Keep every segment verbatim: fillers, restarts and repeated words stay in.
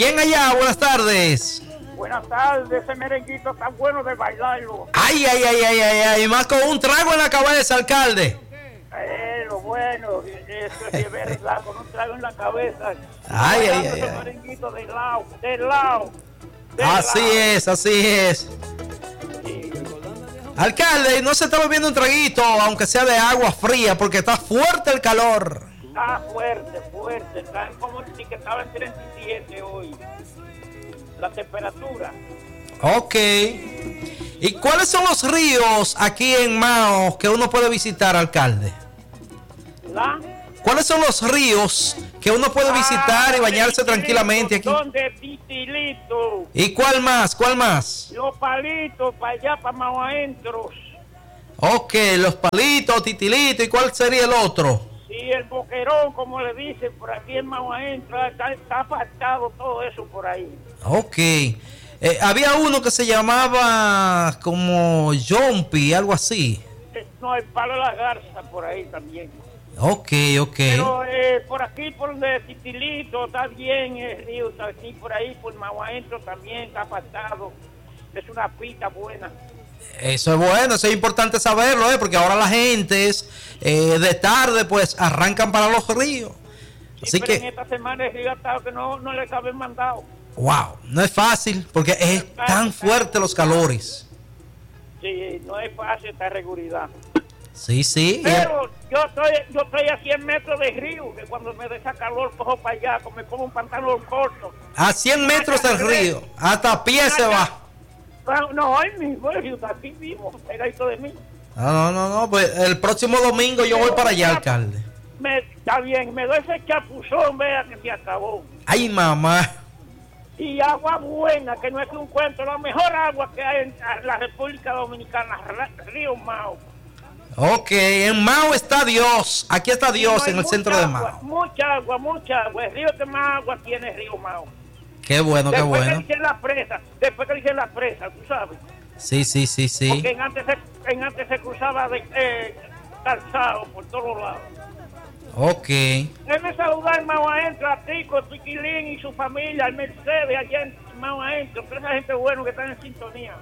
¿Quién allá? Buenas tardes. Buenas tardes, ese merenguito tan bueno de bailarlo. Ay, ay, ay, ay, ay, ay, más con un trago en la cabeza, alcalde. Eh, lo bueno, eso sí es verdad, con un trago en la cabeza. Ay, ay, ay, ese ay. merenguito de lado, de lado. de Así lado. es, así es. Sí. Alcalde, no se está bebiendo un traguito, aunque sea de agua fría, porque está fuerte el calor. Está fuerte, fuerte, está como si que estaba en treinta y siete hoy. La temperatura. Ok. ¿Y cuáles son los ríos aquí en Mao que uno puede visitar, alcalde? ¿La? ¿Cuáles son los ríos que uno puede visitar y bañarse tranquilamente aquí? Son de Titilito. ¿Y cuál más? ¿Cuál más? Los palitos para allá, para más adentro. Ok, los palitos, titilito. ¿Y cuál sería el otro? Sí, el boquerón, como le dicen, por aquí en más adentro, está, está apartado todo eso por ahí. Ok. Eh, había uno que se llamaba como Jumpy, algo así. Eh, No, el palo de la garza por ahí también. Ok, ok. Pero eh, por aquí, por donde Titilito, está bien el río, está así, por ahí, por más adentro también está apartado. Es una pita buena. Eso es bueno, eso es importante saberlo, ¿eh? Porque ahora la gente es, eh, de tarde pues arrancan para los ríos. Sí, Así pero que, en esta semana el río ha estado que no, no le cabe mandado. wow, no es fácil porque es tan fuerte los calores. Sí, no es fácil esta seguridad. Sí, sí. Pero yo estoy, yo estoy a cien metros de río, que cuando me dé esa calor cojo para allá, como me pongo un pantalón corto. A cien metros del río, hasta a pie se va. No, no, ay, mi río está aquí mismo, pegadito de mí. No, no, no, no, pues el próximo domingo yo voy para allá, alcalde. Me, está bien, me doy ese chapuzón, vea que se acabó. Ay, mamá. Y agua buena, que no es un cuento, la mejor agua que hay en la República Dominicana, Río Mao. Ok, en Mao está Dios. Aquí está Dios, No hay en el mucha centro de agua, Mao. Mucha agua, mucha agua. El río que más agua tiene es Río Mao. Qué bueno, qué Después bueno. que dicen la presa, después que dicen la presa, tú sabes. Sí, sí, sí, sí. Porque en antes se, en antes se cruzaba de eh, calzado por todos lados. Ok. Déjeme saludar al Mao Adentro, a Tico, Tiquilín y su familia, al Mercedes, allá en Mao Adentro, toda esa gente buena que está en sintonía.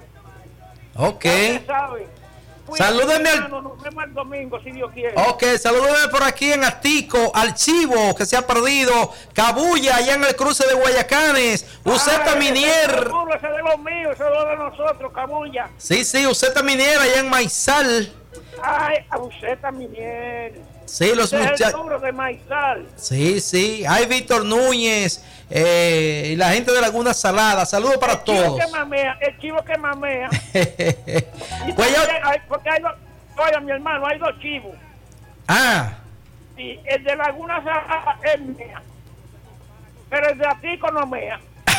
Ok. Ya usted sabe. Salúdeme al- hermano, nos vemos el domingo, si Dios quiere. Ok, salúdeme por aquí en Atico, al Chivo, que se ha perdido, Cabulla, allá en el cruce de Guayacanes, Useta Ay, Minier. ese seguro, ese de los míos, ese es de nosotros, Cabulla. Sí, sí, Useta Minier, allá en Maizal. Ay, a usted también. Sí, los Ese es el muchachos. seguro de Maizal. Sí, sí, hay Víctor Núñez eh, y la gente de Laguna Salada. Saludos para El chivo todos. que mamea, el chivo que mamea. Y Pues yo- también hay- porque hay dos, oiga, mi hermano, hay dos chivos. Ah, Y el de Laguna Salada es mea. Pero el de Atico no mea.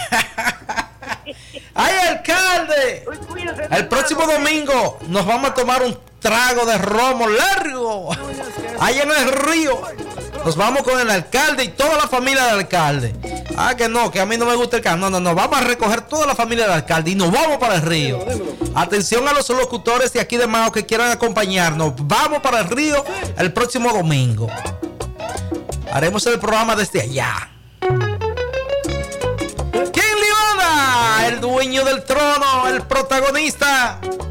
¡ay, alcalde! Cuídese, El próximo hermano. domingo nos vamos a tomar un trago de romo largo allá en el río. Nos vamos con el alcalde y toda la familia del alcalde. Ah, que no, que a mí no me gusta el carro. No, no, no. Vamos a recoger toda la familia del alcalde y nos vamos para el río. Atención a los locutores de aquí de Mao que quieran acompañarnos. Vamos para el río el próximo domingo. Haremos el programa desde allá. ¿Quién le va a dar? El dueño del trono, el protagonista.